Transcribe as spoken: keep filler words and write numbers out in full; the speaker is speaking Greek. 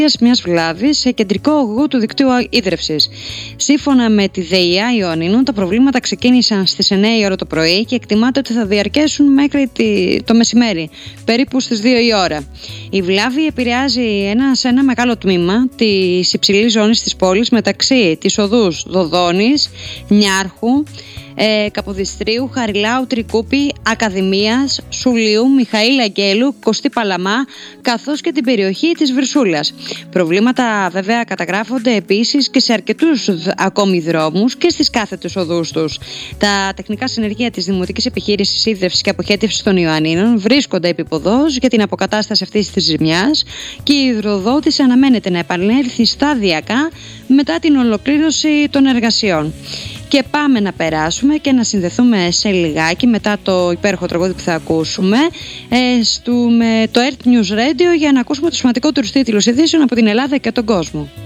μιας βλάβης σε κεντρικό ογού του δικτύου ίδρευσης. Σύμφωνα με τη ΔΕΙΑ Ιωαννίνων, τα προβλήματα ξεκίνησαν στις εννιά η ώρα το πρωί και εκτιμάται ότι θα διαρκέσουν μέχρι το μεσημέρι, περίπου στις δύο η ώρα. Η βλάβη επηρεάζει ένα, σε ένα μεγάλο τμήμα της υψηλής ζώνης της πόλης μεταξύ της οδούς Δοδόνης, Νιάρχου, Ε, Καποδιστρίου, Χαριλάου, Τρικούπη, Ακαδημίας, Σουλίου, Μιχαήλ Αγγέλου, Κωστή Παλαμά, καθώς και την περιοχή της Βρυσούλας. Προβλήματα βέβαια καταγράφονται επίσης και σε αρκετούς ακόμη δρόμους και στις κάθετες οδούς τους. Τα τεχνικά συνεργεία της Δημοτικής Επιχείρησης Ίδρευσης και Αποχέτευσης των Ιωαννίνων βρίσκονται επίποδος για την αποκατάσταση αυτής της ζημιάς και η υδροδότηση αναμένεται να επανέλθει σταδιακά μετά την ολοκλήρωση των εργασιών. Και πάμε να περάσουμε και να συνδεθούμε σε λιγάκι μετά το υπέροχο τραγούδι που θα ακούσουμε ε, στο, με το Earth News Radio για να ακούσουμε το σημαντικό τουριστή τίτλος ειδήσεων από την Ελλάδα και τον κόσμο.